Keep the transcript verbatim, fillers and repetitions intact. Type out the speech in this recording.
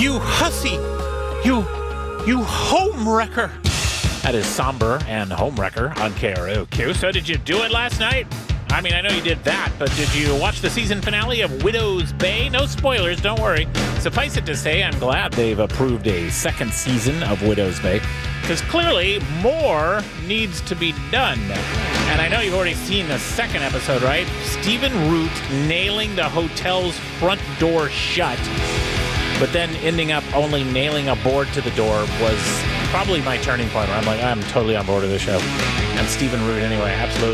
You hussy! You, you home wrecker! That is Somber and Homewrecker on K R O Q. So did you do it last night? I mean, I know you did that, but did you watch the season finale of Widow's Bay? No spoilers, don't worry. Suffice it to say, I'm glad they've approved a second season of Widow's Bay, because clearly more needs to be done. And I know you've already seen the second episode, right? Stephen Root nailing the hotel's front door shut, but then ending up only nailing a board to the door was probably my turning point where I'm like, I'm totally on board with this show. And Stephen Root anyway, absolutely.